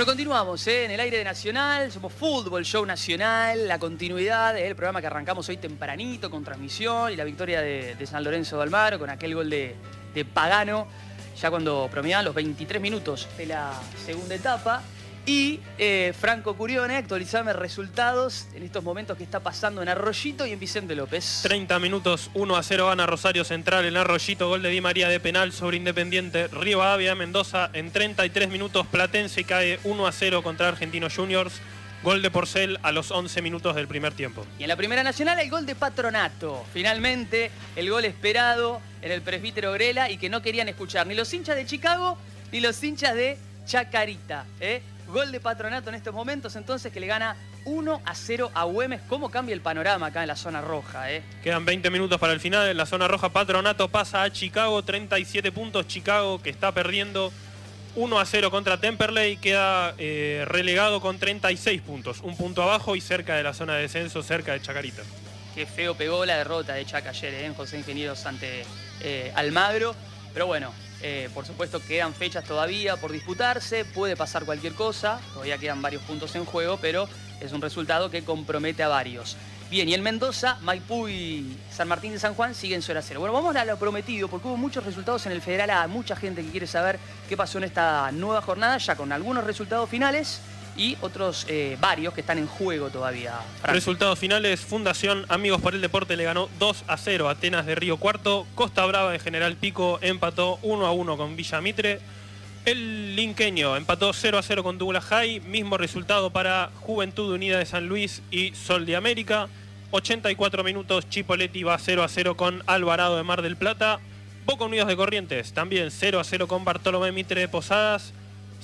Bueno, continuamos en el aire de Nacional, somos Fútbol Show Nacional, la continuidad del programa que arrancamos hoy tempranito con transmisión y la victoria de San Lorenzo de Almagro con aquel gol de Pagano, ya cuando promediaban los 23 minutos de la segunda etapa. Y Franco Curione, actualizame resultados en estos momentos que está pasando en Arroyito y en Vicente López. 30 minutos, 1-0 gana Rosario Central en Arroyito, gol de Di María de penal sobre Independiente Rivadavia de Mendoza. En 33 minutos Platense cae 1-0 contra Argentinos Juniors, gol de Porcel a los 11 minutos del primer tiempo. Y en la Primera Nacional el gol de Patronato, finalmente el gol esperado en el presbítero Grela y que no querían escuchar ni los hinchas de Chicago ni los hinchas de Chacarita, Gol de Patronato en estos momentos, entonces, que le gana 1-0 a Güemes. ¿Cómo cambia el panorama acá en la zona roja? Quedan 20 minutos para el final. En la zona roja, Patronato pasa a Chicago, 37 puntos. Chicago, que está perdiendo 1-0 contra Temperley, queda relegado con 36 puntos. Un punto abajo y cerca de la zona de descenso, cerca de Chacarita. Qué feo pegó la derrota de Chaca ayer, en José Ingenieros ante Almagro. Pero bueno, por supuesto quedan fechas todavía por disputarse, puede pasar cualquier cosa, todavía quedan varios puntos en juego, pero es un resultado que compromete a varios. Bien, y en Mendoza, Maipú y San Martín de San Juan siguen 0-0. Bueno, vamos a lo prometido, porque hubo muchos resultados en el Federal A, mucha gente que quiere saber qué pasó en esta nueva jornada, ya con algunos resultados finales y otros varios que están en juego todavía. Frank. Resultados finales: Fundación Amigos por el Deporte le ganó 2-0 a Atenas de Río Cuarto. Costa Brava de General Pico empató 1-1 con Villa Mitre. El Linqueño empató 0-0 con Douglas High. Mismo resultado para Juventud Unida de San Luis y Sol de América. 84 minutos, Chipoleti va 0-0 con Alvarado de Mar del Plata. Boca Unidos de Corrientes también 0-0 con Bartolomé Mitre de Posadas.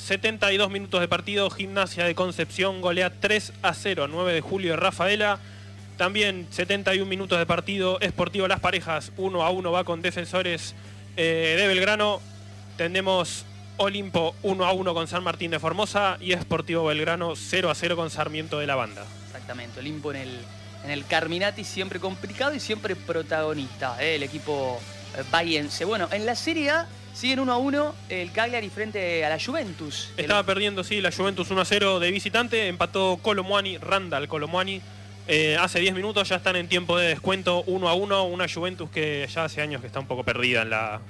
72 minutos de partido, Gimnasia de Concepción golea 3-0, 9 de julio de Rafaela. También 71 minutos de partido, Sportivo Las Parejas 1-1 va con Defensores de Belgrano. Tenemos Olimpo 1-1 con San Martín de Formosa y Sportivo Belgrano 0-0 con Sarmiento de la Banda. Exactamente, Olimpo en el Carminati siempre complicado y siempre protagonista, el equipo bahiense. Bueno, en la Serie A siguen 1-1 el Cagliari frente a la Juventus. Estaba perdiendo, sí, la Juventus 1-0 de visitante. Empató Randall Colomuani. Hace 10 minutos ya están en tiempo de descuento 1-1. Una Juventus que ya hace años que está un poco perdida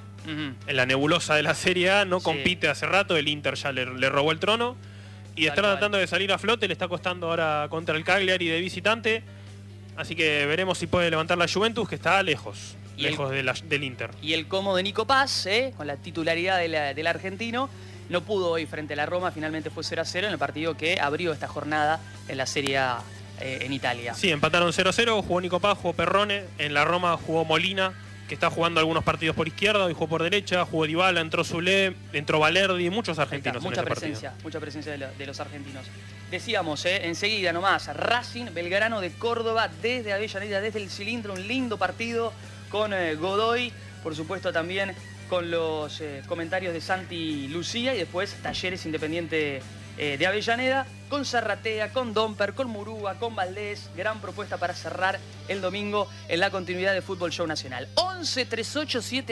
en la nebulosa de la Serie A. No compite hace rato. El Inter ya le robó el trono. Y está tratando de salir a flote. Le está costando ahora contra el Cagliari de visitante. Así que veremos si puede levantar la Juventus, que está lejos del Inter. Y el Como de Nico Paz, con la titularidad del argentino, no pudo hoy frente a la Roma, finalmente fue 0-0 en el partido que abrió esta jornada en la Serie A en Italia. Sí, empataron 0-0, jugó Nico Paz, jugó Perrone, en la Roma jugó Molina, que está jugando algunos partidos por izquierda, hoy jugó por derecha, jugó Dybala, entró Zule, entró Valerdi, muchos argentinos. Mucha presencia de los argentinos. Decíamos, enseguida nomás, Racing Belgrano de Córdoba desde Avellaneda, desde el cilindro, un lindo partido con Godoy, por supuesto también con los comentarios de Santi Lucía, y después Talleres Independiente de Avellaneda, con Zarratea, con Domper, con Murúa, con Valdés. Gran propuesta para cerrar el domingo en la continuidad de Fútbol Show Nacional. 11 38 70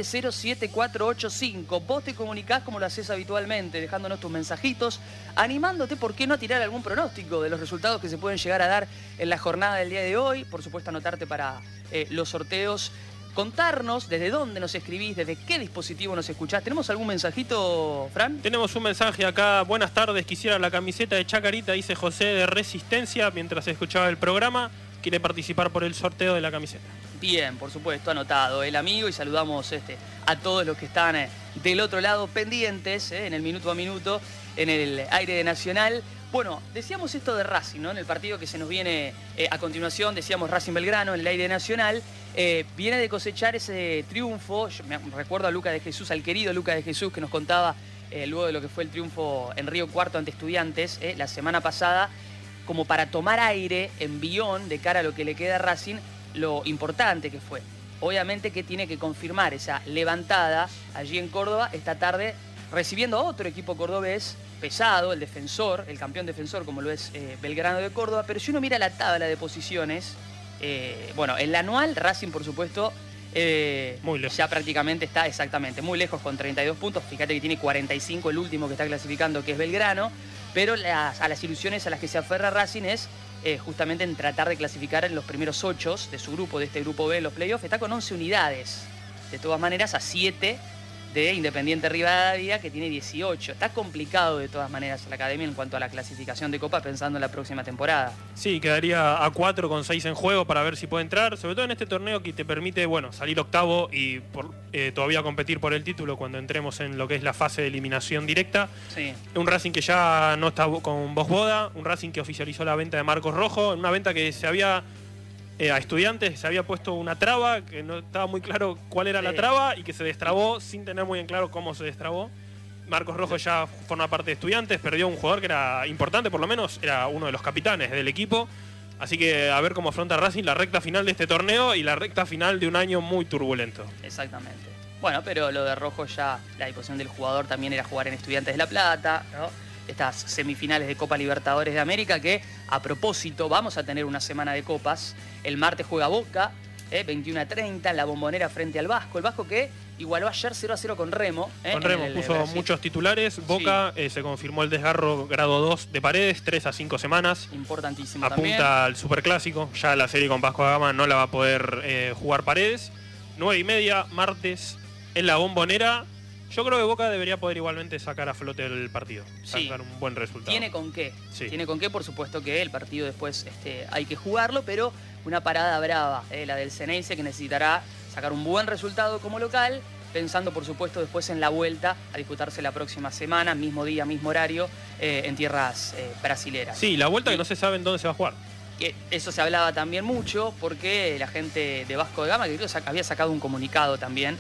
7485. Vos te comunicás como lo haces habitualmente, dejándonos tus mensajitos, animándote, ¿por qué no?, a tirar algún pronóstico de los resultados que se pueden llegar a dar en la jornada del día de hoy. Por supuesto, anotarte para los sorteos. Contarnos desde dónde nos escribís, desde qué dispositivo nos escuchás. ¿Tenemos algún mensajito, Fran? Tenemos un mensaje acá. Buenas tardes, quisiera la camiseta de Chacarita, dice José de Resistencia, mientras escuchaba el programa. Quiere participar por el sorteo de la camiseta. Bien, por supuesto, anotado el amigo, y saludamos a todos los que están del otro lado pendientes, en el minuto a minuto, en el aire de Nacional. Bueno, decíamos esto de Racing, ¿no? En el partido que se nos viene a continuación, decíamos Racing Belgrano en el aire nacional, viene de cosechar ese triunfo. Yo me recuerdo a Lucas de Jesús, al querido Lucas de Jesús, que nos contaba luego de lo que fue el triunfo en Río Cuarto ante Estudiantes la semana pasada, como para tomar aire en Bión de cara a lo que le queda a Racing, lo importante que fue. Obviamente que tiene que confirmar esa levantada allí en Córdoba esta tarde, recibiendo a otro equipo cordobés pesado, el Defensor, el campeón Defensor, como lo es Belgrano de Córdoba. Pero si uno mira la tabla de posiciones, bueno, en la anual Racing, por supuesto, Muy lejos. Ya prácticamente está exactamente muy lejos con 32 puntos. Fíjate que tiene 45 el último que está clasificando, que es Belgrano. Pero a las ilusiones a las que se aferra Racing es justamente en tratar de clasificar en los primeros 8 de su grupo, de este grupo B en los playoffs. Está con 11 unidades. De todas maneras, a 7 de Independiente Rivadavia, que tiene 18. Está complicado de todas maneras la academia en cuanto a la clasificación de Copa pensando en la próxima temporada. Sí, quedaría a 4 con 6 en juego para ver si puede entrar, sobre todo en este torneo que te permite, bueno, salir octavo y todavía competir por el título cuando entremos en lo que es la fase de eliminación directa. Sí. Un Racing que ya no está con voz boda, un Racing que oficializó la venta de Marcos Rojo, una venta que se había... a Estudiantes se había puesto una traba, que no estaba muy claro cuál era la traba y que se destrabó sin tener muy en claro cómo se destrabó. Marcos Rojo ya forma parte de Estudiantes, perdió un jugador que era importante, por lo menos era uno de los capitanes del equipo. Así que a ver cómo afronta Racing la recta final de este torneo y la recta final de un año muy turbulento. Exactamente. Bueno, pero lo de Rojo ya, la disposición del jugador también era jugar en Estudiantes de La Plata, ¿no? Estas semifinales de Copa Libertadores de América que, a propósito, vamos a tener una semana de copas. El martes juega Boca, 21:30, la Bombonera frente al Vasco. El Vasco que igualó ayer 0-0 con Remo. Con Remo puso muchos titulares. Boca se confirmó el desgarro grado 2 de Paredes, 3 a 5 semanas. Importantísimo Apunta también. al Superclásico. Ya la serie con Vasco da Gama no la va a poder jugar Paredes. 9:30, martes, en la Bombonera. Yo creo que Boca debería poder igualmente sacar a flote el partido. Sacar un buen resultado. Tiene con qué. Sí. Tiene con qué, por supuesto que el partido después hay que jugarlo, pero una parada brava, la del Ceneice, que necesitará sacar un buen resultado como local, pensando por supuesto después en la vuelta a disputarse la próxima semana, mismo día, mismo horario, en tierras brasileras. Sí, la vuelta que no se sabe en dónde se va a jugar. Eso se hablaba también mucho porque la gente de Vasco da Gama, que creo había sacado un comunicado también,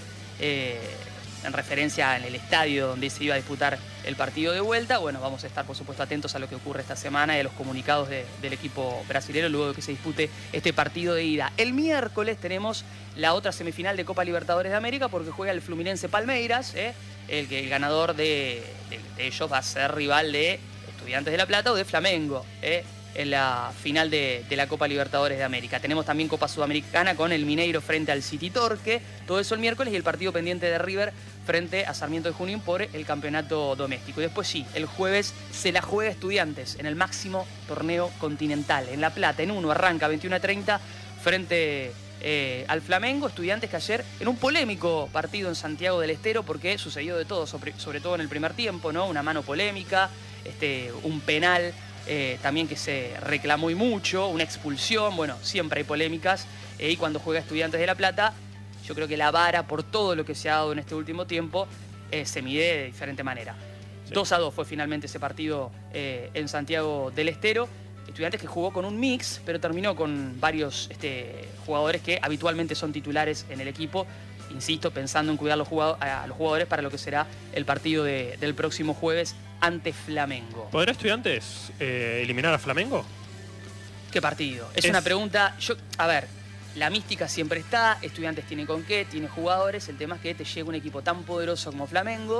en referencia en el estadio donde se iba a disputar el partido de vuelta. Bueno, vamos a estar por supuesto atentos a lo que ocurre esta semana y a los comunicados del equipo brasilero luego de que se dispute este partido de ida. El miércoles tenemos la otra semifinal de Copa Libertadores de América porque juega el Fluminense Palmeiras, el ganador de ellos va a ser rival de Estudiantes de La Plata o de Flamengo, en la final de la Copa Libertadores de América. Tenemos también Copa Sudamericana con el Mineiro frente al City Torque, todo eso el miércoles, y el partido pendiente de River frente a Sarmiento de Junín por el campeonato doméstico. Y después sí, el jueves se la juega Estudiantes en el máximo torneo continental, en La Plata, en uno, arranca 21:30 frente al Flamengo. Estudiantes que ayer, en un polémico partido en Santiago del Estero, porque sucedió de todo, sobre todo en el primer tiempo, ¿no? Una mano polémica, un penal también que se reclamó y mucho, una expulsión, bueno, siempre hay polémicas, y cuando juega Estudiantes de La Plata, yo creo que la vara por todo lo que se ha dado en este último tiempo se mide de diferente manera. Sí. 2-2 fue finalmente ese partido en Santiago del Estero. Estudiantes que jugó con un mix, pero terminó con varios jugadores que habitualmente son titulares en el equipo. Insisto, pensando en cuidar a los jugadores para lo que será el partido del próximo jueves ante Flamengo. ¿Podrá Estudiantes eliminar a Flamengo? ¿Qué partido? Es una pregunta... A ver, la mística siempre está, Estudiantes tiene con qué, tiene jugadores, el tema es que te llega un equipo tan poderoso como Flamengo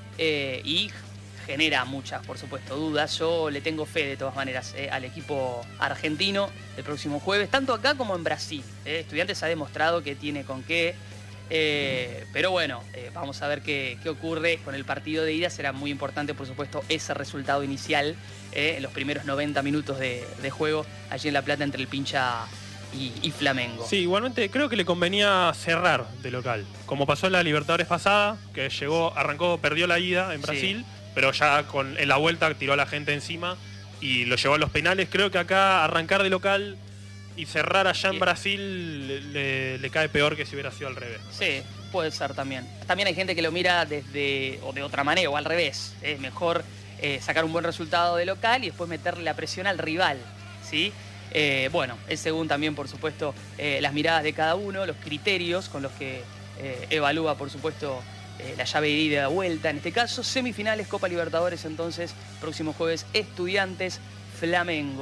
y genera muchas, por supuesto, dudas. Yo le tengo fe de todas maneras al equipo argentino el próximo jueves, tanto acá como en Brasil. Estudiantes ha demostrado que tiene con qué. Pero bueno, vamos a ver qué ocurre con el partido de ida. Será muy importante, por supuesto, ese resultado inicial en los primeros 90 minutos de juego allí en La Plata entre el Pincha y Flamengo. Sí, igualmente creo que le convenía cerrar de local, como pasó en la Libertadores pasada, que arrancó, perdió la ida en Brasil, pero ya en la vuelta tiró a la gente encima y lo llevó a los penales. Creo que acá arrancar de local y cerrar allá en Brasil le cae peor que si hubiera sido al revés. Sí, puede ser también. También hay gente que lo mira de otra manera o al revés. Es mejor sacar un buen resultado de local y después meterle la presión al rival, ¿sí? Bueno, es según también, por supuesto, las miradas de cada uno, los criterios con los que evalúa, por supuesto, la llave de ida y de vuelta. En este caso, semifinales Copa Libertadores, entonces, próximo jueves, Estudiantes Flamengo.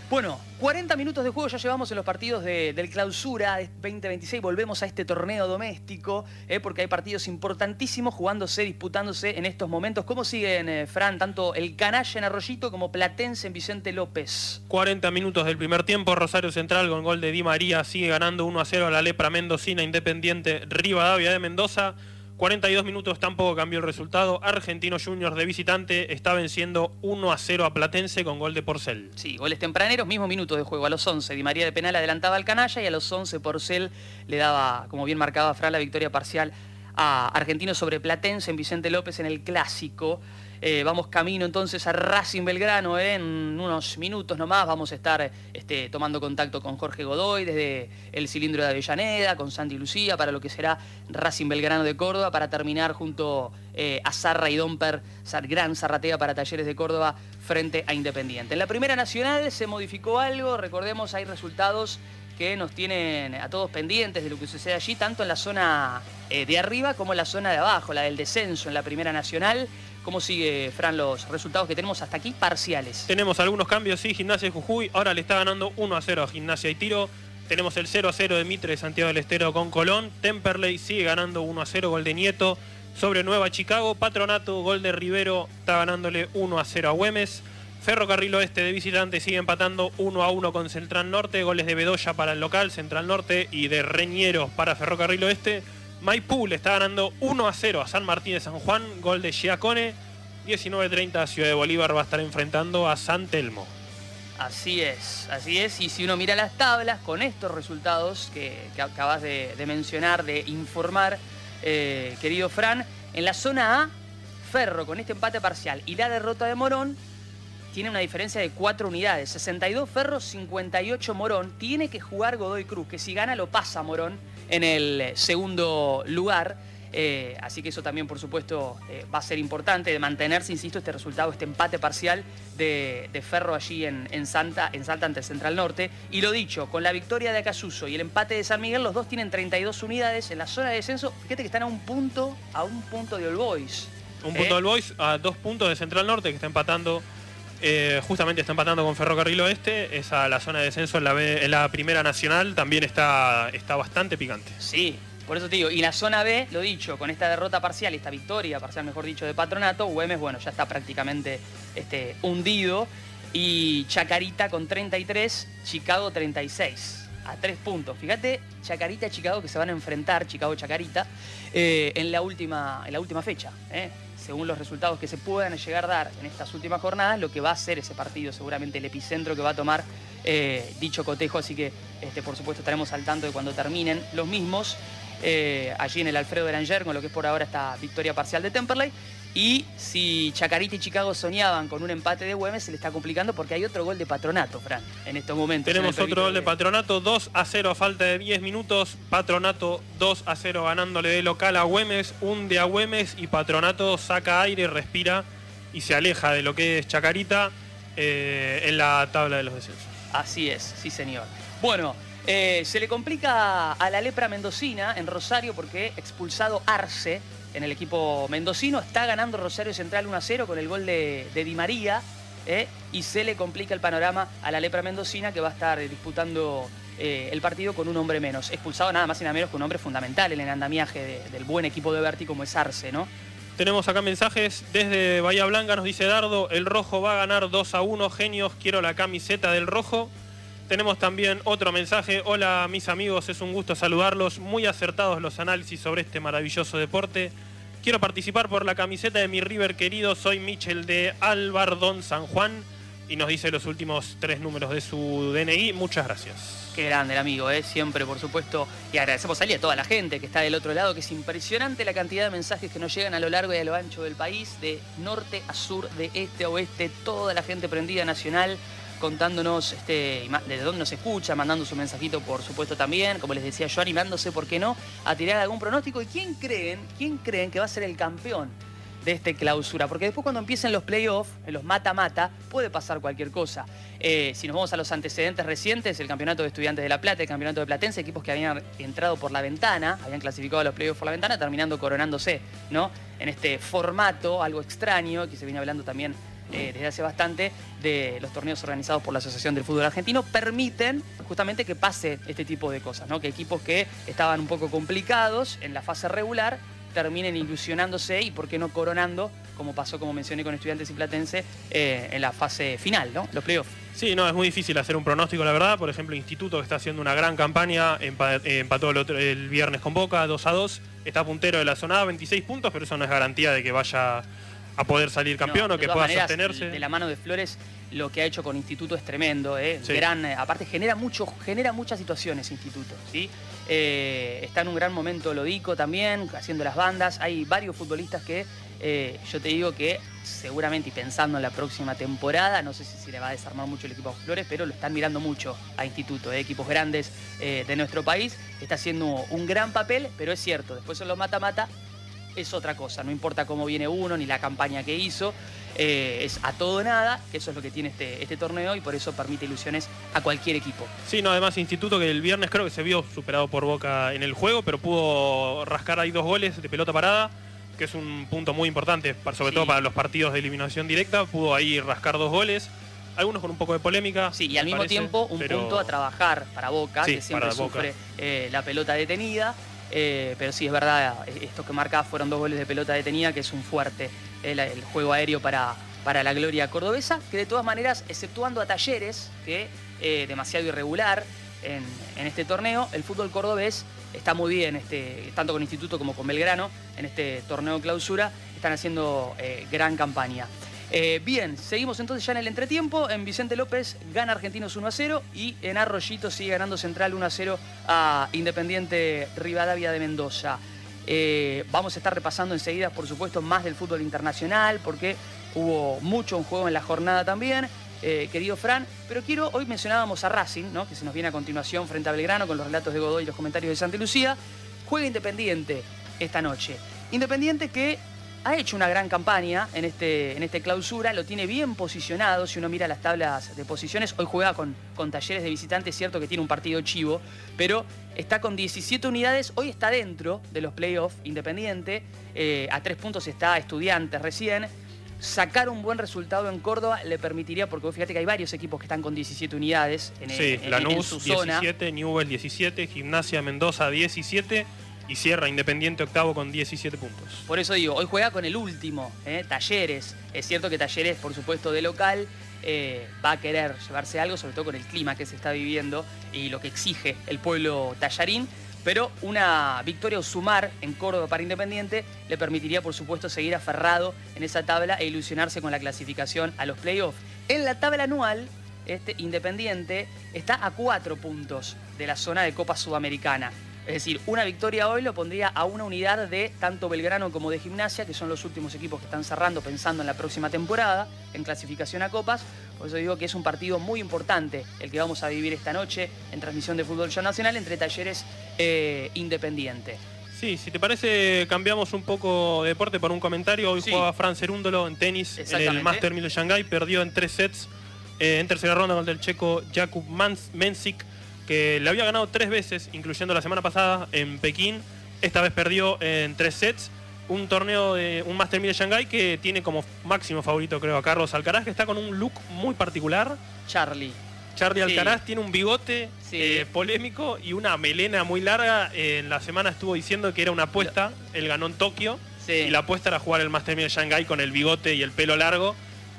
Bueno, 40 minutos de juego ya llevamos en los partidos del Clausura 2026. Volvemos a este torneo doméstico, porque hay partidos importantísimos jugándose, disputándose en estos momentos. ¿Cómo siguen, Fran, tanto el Canalla en Arroyito como Platense en Vicente López? 40 minutos del primer tiempo, Rosario Central con gol de Di María sigue ganando 1-0 a la Lepra Mendocina, Independiente Rivadavia de Mendoza. 42 minutos tampoco cambió el resultado. Argentinos Juniors de visitante está venciendo 1-0 a Platense con gol de Porcel. Sí, goles tempraneros, mismo minuto de juego. A los 11 Di María de penal adelantaba al Canalla y a los 11 Porcel le daba, como bien marcaba Fran, la victoria parcial a Argentinos sobre Platense en Vicente López en el Clásico. Vamos camino entonces a Racing Belgrano, en unos minutos nomás vamos a estar tomando contacto con Jorge Godoy desde el cilindro de Avellaneda, con Santi Lucía para lo que será Racing Belgrano de Córdoba, para terminar junto a Zarra y Domper, gran Zarratea para Talleres de Córdoba frente a Independiente. En la Primera Nacional se modificó algo, recordemos hay resultados que nos tienen a todos pendientes de lo que sucede allí, tanto en la zona de arriba como en la zona de abajo, la del descenso en la Primera Nacional. ¿Cómo sigue, Fran, los resultados que tenemos hasta aquí parciales? Tenemos algunos cambios, sí, Gimnasia de Jujuy ahora le está ganando 1-0 a Gimnasia y Tiro. Tenemos el 0-0 de Mitre de Santiago del Estero con Colón. Temperley sigue ganando 1-0, gol de Nieto sobre Nueva Chicago. Patronato, gol de Rivero, está ganándole 1-0 a Güemes. Ferrocarril Oeste de visitante sigue empatando 1-1 con Central Norte. Goles de Bedoya para el local, Central Norte, y de Reñeros para Ferrocarril Oeste. Maipú le está ganando 1-0 a San Martín de San Juan. Gol de Giacone. 19:30 Ciudad de Bolívar va a estar enfrentando a San Telmo. Así es. Y si uno mira las tablas, con estos resultados que acabas de mencionar, de informar, querido Fran, en la zona A, Ferro con este empate parcial y la derrota de Morón, tiene una diferencia de 4 unidades. 62 Ferro, 58 Morón. Tiene que jugar Godoy Cruz, que si gana lo pasa Morón en el segundo lugar. Así que eso también, por supuesto, va a ser importante de mantenerse, insisto, este resultado, este empate parcial de Ferro allí en Salta ante Central Norte. Y lo dicho, con la victoria de Acasuso y el empate de San Miguel, los dos tienen 32 unidades en la zona de descenso. Fíjate que están a un punto de All Boys. Un punto de All Boys, a 2 puntos de Central Norte, que está empatando. Justamente está empatando con Ferrocarril Oeste. Esa, la zona de descenso en la Primera Nacional también está bastante picante. Sí, por eso te digo, y la zona B, lo dicho, con esta derrota parcial, esta victoria parcial, mejor dicho, de Patronato, Güemes, bueno, ya está prácticamente hundido. Y Chacarita con 33, Chicago 36, a 3 puntos. Fíjate, Chacarita y Chicago que se van a enfrentar, Chicago-Chacarita, en la última fecha, según los resultados que se puedan llegar a dar en estas últimas jornadas, lo que va a ser ese partido, seguramente el epicentro que va a tomar dicho cotejo. Así que, por supuesto, estaremos al tanto de cuando terminen los mismos, allí en el Alfredo Belanger, con lo que es por ahora esta victoria parcial de Temperley. Y si Chacarita y Chicago soñaban con un empate de Güemes, se le está complicando porque hay otro gol de Patronato, Fran, en estos momentos. Tenemos otro gol de Patronato, 2-0 a falta de 10 minutos. Patronato 2-0 ganándole de local a Güemes, hunde a Güemes y Patronato saca aire, respira y se aleja de lo que es Chacarita en la tabla de los descensos. Así es, sí señor. Bueno, se le complica a la Lepra Mendocina en Rosario porque expulsado Arce en el equipo mendocino. Está ganando Rosario Central 1-0 con el gol de Di María, y se le complica el panorama a la Lepra Mendocina, que va a estar disputando el partido con un hombre menos. Expulsado nada más y nada menos que un hombre fundamental en el andamiaje del buen equipo de Berti como es Arce, ¿no? Tenemos acá mensajes desde Bahía Blanca, nos dice Dardo, el rojo va a ganar 2-1, genios, quiero la camiseta del rojo. Tenemos también otro mensaje, hola mis amigos, es un gusto saludarlos, muy acertados los análisis sobre este maravilloso deporte. Quiero participar por la camiseta de mi River querido, soy Michel de Albardón, San Juan, y nos dice los últimos 3 números de su DNI, muchas gracias. Qué grande el amigo, siempre, por supuesto, y agradecemos a él y a toda la gente que está del otro lado, que es impresionante la cantidad de mensajes que nos llegan a lo largo y a lo ancho del país, de norte a sur, de este a oeste, toda la gente prendida nacional, contándonos desde dónde nos escucha, mandando su mensajito, por supuesto, también, como les decía yo, animándose, ¿por qué no?, a tirar algún pronóstico. ¿Y quién creen que va a ser el campeón de este clausura, porque después cuando empiecen los playoffs, en los mata-mata, puede pasar cualquier cosa. Si nos vamos a los antecedentes recientes, el campeonato de Estudiantes de La Plata, el campeonato de Platense, equipos que habían entrado por la ventana, habían clasificado a los playoffs por la ventana, terminando coronándose, ¿no? En este formato, algo extraño, que se viene hablando también desde hace bastante, de los torneos organizados por la Asociación del Fútbol Argentino, permiten justamente que pase este tipo de cosas, ¿no? Que equipos que estaban un poco complicados en la fase regular terminen ilusionándose y por qué no coronando, como pasó, como mencioné, con Estudiantes y Platense en la fase final, ¿no? Los playoffs. Sí, no, es muy difícil hacer un pronóstico, la verdad. Por ejemplo, Instituto, que está haciendo una gran campaña, empató el viernes con Boca, 2-2. Está puntero de la zona A, 26 puntos, pero eso no es garantía de que vaya a poder salir campeón, o que pueda sostenerse. De la mano de Flores, lo que ha hecho con Instituto es tremendo, ¿eh? Sí. Aparte genera muchas situaciones Instituto, ¿sí? Está en un gran momento Lodico también, haciendo las bandas. Hay varios futbolistas que yo te digo que seguramente, y pensando en la próxima temporada, no sé si se le va a desarmar mucho el equipo a Flores, pero lo están mirando mucho a Instituto, equipos grandes de nuestro país. Está haciendo un gran papel, pero es cierto, después en los mata-mata es otra cosa, no importa cómo viene uno ni la campaña que hizo, es a todo o nada, que eso es lo que tiene este torneo y por eso permite ilusiones a cualquier equipo. Sí, no, además Instituto, que el viernes creo que se vio superado por Boca en el juego, pero pudo rascar ahí 2 goles de pelota parada, que es un punto muy importante, sobre todo para los partidos de eliminación directa. Pudo ahí rascar 2 goles, algunos con un poco de polémica. Sí, y al mismo tiempo un punto a trabajar para Boca, sí, que siempre sufre la pelota detenida. Pero sí, es verdad, estos que marca fueron 2 goles de pelota detenida, que es un fuerte el juego aéreo para la gloria cordobesa, que de todas maneras, exceptuando a Talleres, que demasiado irregular en este torneo, el fútbol cordobés está muy bien, tanto con Instituto como con Belgrano, en este torneo clausura, están haciendo gran campaña. Bien, seguimos entonces ya en el entretiempo. En Vicente López gana Argentinos 1-0 y en Arroyito sigue ganando Central 1-0 a Independiente Rivadavia de Mendoza. Vamos a estar repasando enseguida, por supuesto, más del fútbol internacional, porque hubo mucho en juego en la jornada también, querido Fran. Pero hoy mencionábamos a Racing, ¿no? Que se nos viene a continuación frente a Belgrano con los relatos de Godoy y los comentarios de Santa Lucía. Juega Independiente esta noche. Independiente que ha hecho una gran campaña en este clausura, lo tiene bien posicionado, si uno mira las tablas de posiciones. Hoy juega con Talleres de visitante, es cierto que tiene un partido chivo, pero está con 17 unidades, hoy está dentro de los playoffs Independiente, a 3 puntos está Estudiantes recién. Sacar un buen resultado en Córdoba le permitiría, porque fíjate que hay varios equipos que están con 17 unidades en su zona. 17, Newell's 17, Gimnasia Mendoza 17... y cierra Independiente octavo con 17 puntos. Por eso digo, hoy juega con el último, Talleres. Es cierto que Talleres, por supuesto, de local, va a querer llevarse algo, sobre todo con el clima que se está viviendo y lo que exige el pueblo tallarín. Pero una victoria o sumar en Córdoba para Independiente le permitiría, por supuesto, seguir aferrado en esa tabla e ilusionarse con la clasificación a los playoffs. En la tabla anual, Independiente está a 4 puntos de la zona de Copa Sudamericana. Es decir, una victoria hoy lo pondría a una unidad de tanto Belgrano como de Gimnasia, que son los últimos equipos que están cerrando pensando en la próxima temporada, en clasificación a Copas. Por eso digo que es un partido muy importante el que vamos a vivir esta noche en transmisión de Fútbol Ya Nacional entre Talleres e Independiente. Sí, si te parece, cambiamos un poco de deporte por un comentario. Hoy jugaba Fran Cerúndolo en tenis en el Master 1000 de Shanghái, perdió en 3 sets en tercera ronda contra el checo Jakub Mensik, que le había ganado 3 veces, incluyendo la semana pasada en Pekín. Esta vez perdió en 3 sets. Un torneo de un Master 1000 de Shanghái que tiene como máximo favorito, creo, a Carlos Alcaraz, que está con un look muy particular. Charlie Alcaraz tiene un bigote polémico y una melena muy larga. En la semana estuvo diciendo que era una apuesta. Él ganó en Tokio y la apuesta era jugar el Master 1000 de Shanghái con el bigote y el pelo largo.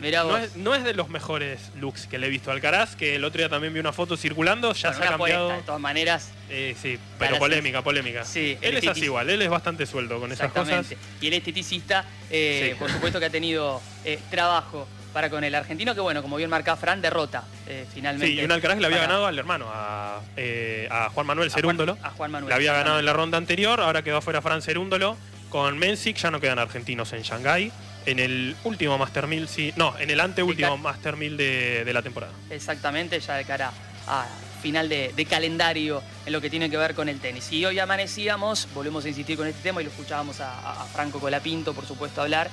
No es de los mejores looks que le he visto a Alcaraz, que el otro día también vi una foto circulando, ya se ha cambiado. Apuesta, de todas maneras. Sí, pero polémica. Sí, él es así igual, él es bastante sueldo con esas cosas. Y el esteticista, por supuesto que ha tenido trabajo para con el argentino, que bueno, como bien marcaba Fran, derrota finalmente. Sí, y un Alcaraz que le había ganado al hermano, a Juan Manuel Cerúndolo. A Juan Manuel. Le había ganado en la ronda anterior, ahora quedó afuera Fran Cerúndolo. Con Mensik ya no quedan argentinos en Shanghái. En el último Master 1000, en el anteúltimo Master 1000 de la temporada. Exactamente, ya de cara a final de calendario en lo que tiene que ver con el tenis. Y hoy amanecíamos, volvemos a insistir con este tema y lo escuchábamos a Franco Colapinto, por supuesto, hablar.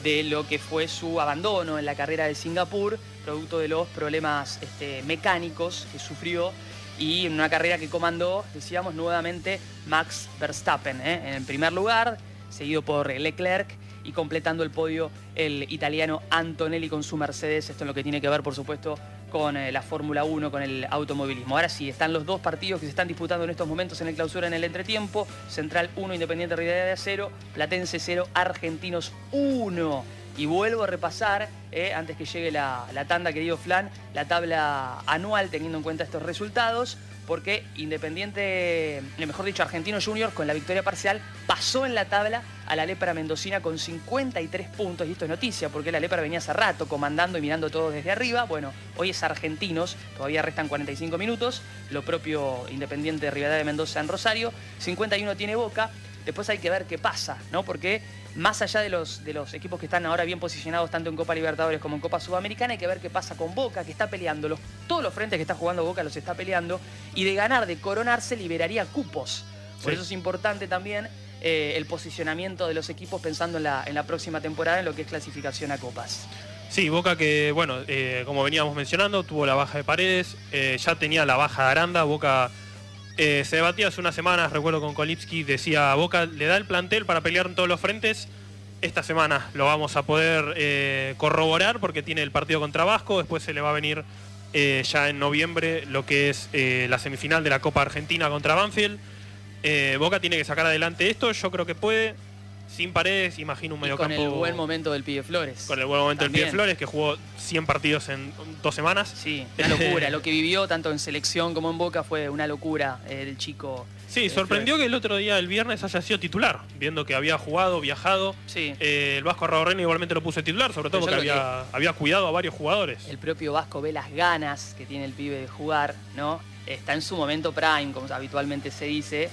de lo que fue su abandono en la carrera de Singapur, producto de los problemas mecánicos que sufrió, y en una carrera que comandó, decíamos, nuevamente Max Verstappen, en el primer lugar, seguido por Leclerc, y completando el podio el italiano Antonelli con su Mercedes. Esto es lo que tiene que ver, por supuesto, con la Fórmula 1, con el automovilismo. Ahora sí, están los dos partidos que se están disputando en estos momentos en el clausura, en el entretiempo. Central 1, Independiente Rivadavia 0, Platense 0, Argentinos 1. Y vuelvo a repasar, antes que llegue la tanda, querido Flan, la tabla anual teniendo en cuenta estos resultados, porque Independiente, mejor dicho, Argentinos Juniors, con la victoria parcial, pasó en la tabla a la Lepra mendocina con 53 puntos. Y esto es noticia, porque la Lepra venía hace rato comandando y mirando todo desde arriba. Bueno, hoy es Argentinos, todavía restan 45 minutos. Lo propio Independiente de Rivadavia de Mendoza en Rosario. 51 tiene Boca. Después hay que ver qué pasa, ¿no? Porque más allá de los equipos que están ahora bien posicionados tanto en Copa Libertadores como en Copa Sudamericana, hay que ver qué pasa con Boca, que está peleando. Todos los frentes que está jugando Boca los está peleando. Y de ganar, de coronarse, liberaría cupos. Por eso es importante también el posicionamiento de los equipos pensando en la próxima temporada en lo que es clasificación a Copas. Sí, Boca que, bueno, como veníamos mencionando, tuvo la baja de Paredes, ya tenía la baja de Aranda. Boca se debatía hace unas semanas, recuerdo con Kolipski, decía, Boca le da el plantel para pelear en todos los frentes. Esta semana lo vamos a poder corroborar porque tiene el partido contra Vasco, después se le va a venir ya en noviembre lo que es la semifinal de la Copa Argentina contra Banfield. Boca tiene que sacar adelante esto, yo creo que puede. Sin Paredes, imagino un mediocampo. Con el buen momento del Pibe Flores. Con el buen momento del Pibe Flores, que jugó 100 partidos en 2 semanas. Sí, una locura. Lo que vivió tanto en selección como en Boca fue una locura, el chico. Sí, sorprendió Flores. que el otro día, el viernes, haya sido titular, viendo que había jugado, viajado. Sí. El Vasco Arraurrena igualmente lo puso titular, sobre todo porque había cuidado a varios jugadores. El propio Vasco ve las ganas que tiene el pibe de jugar, ¿no? Está en su momento prime, como habitualmente se dice.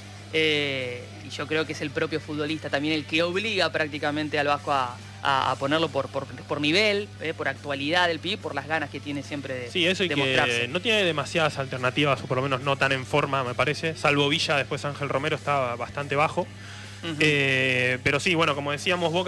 Y yo creo que es el propio futbolista también el que obliga prácticamente al Vasco a ponerlo por nivel, por actualidad del pibe, por las ganas que tiene siempre de Sí, eso y mostrarse. Que no tiene demasiadas alternativas, o por lo menos no tan en forma, me parece. Salvo Villa, después Ángel Romero estaba bastante bajo. Pero sí, bueno, como decíamos, Boca